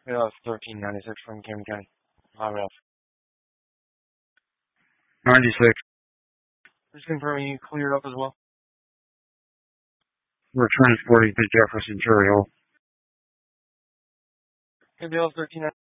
Yeah, it's 1396 from Camden County. Hot enough. 96. Just confirming you cleared up as well. We're transporting to Jefferson Cherry Hill. Good deal, 1396.